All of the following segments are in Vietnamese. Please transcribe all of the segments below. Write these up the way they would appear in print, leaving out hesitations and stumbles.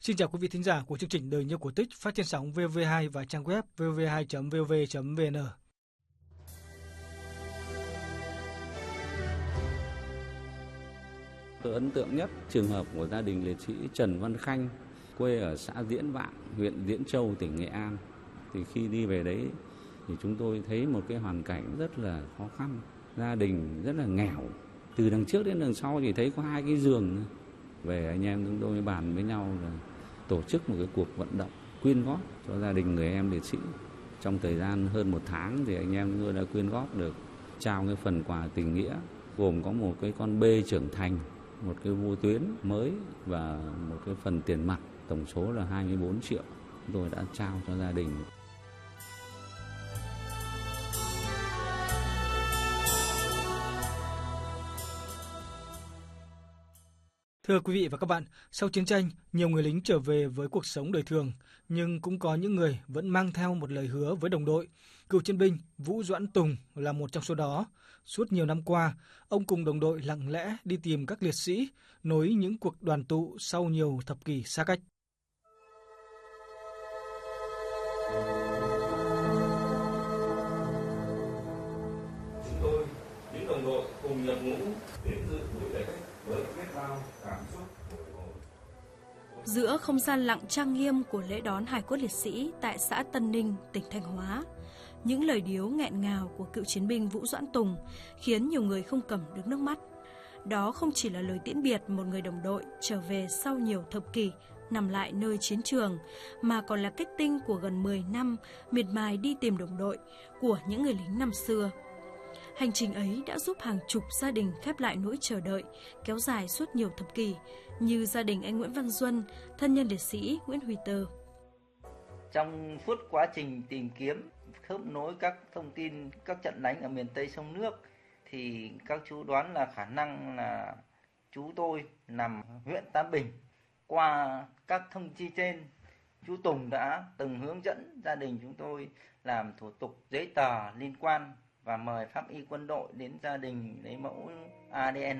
Xin chào quý vị thính giả của chương trình Đời Như Cổ Tích phát trên sóng VV2 và trang web vv2.vv.vn. Tôi ấn tượng nhất trường hợp của gia đình liệt sĩ Trần Văn Khanh, quê ở xã Diễn Vạn, huyện Diễn Châu, tỉnh Nghệ An. Thì khi đi về đấy thì chúng tôi thấy một cái hoàn cảnh rất là khó khăn, gia đình rất là nghèo. Từ đằng trước đến đằng sau chỉ thấy có 2 cái giường. Về anh em chúng tôi bàn với nhau là tổ chức một cái cuộc vận động quyên góp cho gia đình người em liệt sĩ. Trong thời gian hơn 1 tháng thì anh em chúng tôi đã quyên góp được trao cái phần quà tình nghĩa, gồm có một cái con bê trưởng thành, một cái vô tuyến mới và một cái phần tiền mặt, tổng số là 24 triệu chúng tôi đã trao cho gia đình. Thưa quý vị và các bạn, sau chiến tranh, nhiều người lính trở về với cuộc sống đời thường, nhưng cũng có những người vẫn mang theo một lời hứa với đồng đội. Cựu chiến binh Vũ Doãn Tùng là một trong số đó. Suốt nhiều năm qua, ông cùng đồng đội lặng lẽ đi tìm các liệt sĩ, nối những cuộc đoàn tụ sau nhiều thập kỷ xa cách. Chúng tôi, những đồng đội cùng nhập ngũ đến dự buổi lễ với biết bao cảm xúc bồi hồi. Giữa không gian lặng trang nghiêm của lễ đón hài cốt liệt sĩ tại xã Tân Ninh, tỉnh Thanh Hóa, những lời điếu nghẹn ngào của cựu chiến binh Vũ Doãn Tùng khiến nhiều người không cầm được nước mắt. Đó không chỉ là lời tiễn biệt một người đồng đội trở về sau nhiều thập kỷ nằm lại nơi chiến trường, mà còn là kết tinh của gần 10 năm miệt mài đi tìm đồng đội của những người lính năm xưa. Hành trình ấy đã giúp hàng chục gia đình khép lại nỗi chờ đợi kéo dài suốt nhiều thập kỷ, như gia đình anh Nguyễn Văn Duân, thân nhân liệt sĩ Nguyễn Huy Tơ. Trong suốt quá trình tìm kiếm, khớp nối các thông tin các trận đánh ở miền Tây sông nước, thì các chú đoán là khả năng là chú tôi nằm huyện Tam Bình. Qua các thông tin trên, chú Tùng đã từng hướng dẫn gia đình chúng tôi làm thủ tục giấy tờ liên quan và mời pháp y quân đội đến gia đình lấy mẫu ADN.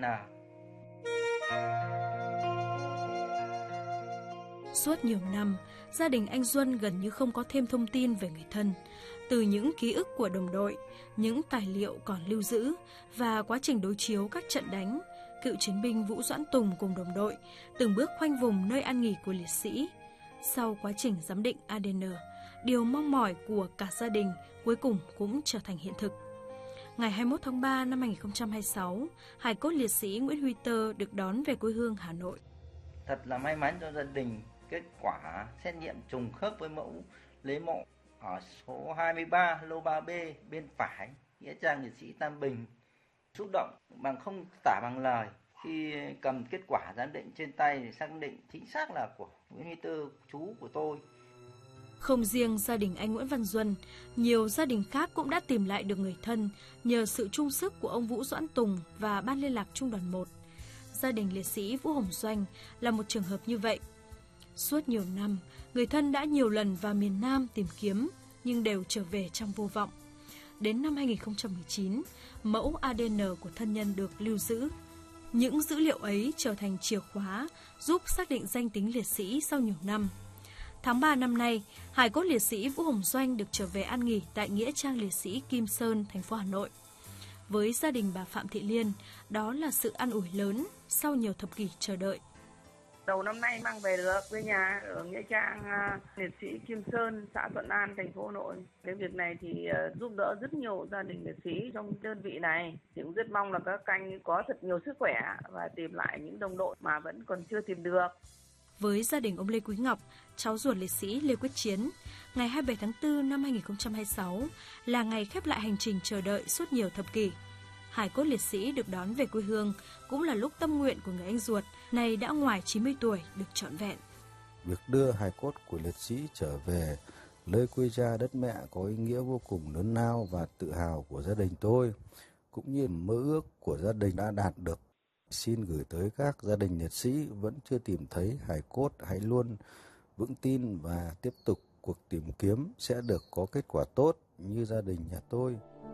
Suốt nhiều năm, gia đình anh Duân gần như không có thêm thông tin về người thân. Từ những ký ức của đồng đội, những tài liệu còn lưu giữ và quá trình đối chiếu các trận đánh, cựu chiến binh Vũ Doãn Tùng cùng đồng đội từng bước khoanh vùng nơi an nghỉ của liệt sĩ. Sau quá trình giám định ADN, điều mong mỏi của cả gia đình cuối cùng cũng trở thành hiện thực. Ngày 21 tháng 3 năm 2026, hài cốt liệt sĩ Nguyễn Huy Tơ được đón về quê hương Hà Nội. Thật là may mắn cho gia đình, kết quả xét nghiệm trùng khớp với mẫu lấy mộ ở số 23 lô 3B bên phải, nghĩa trang liệt sĩ Tam Bình. Xúc động bằng không tả bằng lời khi cầm kết quả giám định trên tay để xác định chính xác là của Nguyễn Huy Tơ, chú của tôi. Không riêng gia đình anh Nguyễn Văn Duân, nhiều gia đình khác cũng đã tìm lại được người thân nhờ sự chung sức của ông Vũ Doãn Tùng và Ban Liên lạc Trung đoàn 1. Gia đình liệt sĩ Vũ Hồng Doanh là một trường hợp như vậy. Suốt nhiều năm, người thân đã nhiều lần vào miền Nam tìm kiếm nhưng đều trở về trong vô vọng. Đến năm 2019, mẫu ADN của thân nhân được lưu giữ. Những dữ liệu ấy trở thành chìa khóa giúp xác định danh tính liệt sĩ sau nhiều năm. Tháng 3 năm nay, hài cốt liệt sĩ Vũ Hồng Doanh được trở về an nghỉ tại nghĩa trang liệt sĩ Kim Sơn, thành phố Hà Nội. Với gia đình bà Phạm Thị Liên, đó là sự an ủi lớn sau nhiều thập kỷ chờ đợi. Đầu năm nay mang về được quê nhà ở nghĩa trang liệt sĩ Kim Sơn, xã Thuận An, thành phố Hà Nội. Cái việc này thì giúp đỡ rất nhiều gia đình liệt sĩ trong đơn vị này. Thì cũng rất mong là các anh có thật nhiều sức khỏe và tìm lại những đồng đội mà vẫn còn chưa tìm được. Với gia đình ông Lê Quý Ngọc, cháu ruột liệt sĩ Lê Quyết Chiến, ngày 27 tháng 4 năm 2026 là ngày khép lại hành trình chờ đợi suốt nhiều thập kỷ. Hài cốt liệt sĩ được đón về quê hương cũng là lúc tâm nguyện của người anh ruột này đã ngoài 90 tuổi được trọn vẹn. Việc đưa hài cốt của liệt sĩ trở về nơi quê cha đất mẹ có ý nghĩa vô cùng lớn lao và tự hào của gia đình tôi, cũng như mơ ước của gia đình đã đạt được. Xin gửi tới các gia đình liệt sĩ vẫn chưa tìm thấy hài cốt, hãy luôn vững tin và tiếp tục cuộc tìm kiếm sẽ được có kết quả tốt như gia đình nhà tôi.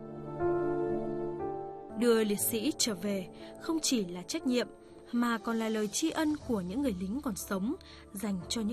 Đưa liệt sĩ trở về không chỉ là trách nhiệm mà còn là lời tri ân của những người lính còn sống dành cho những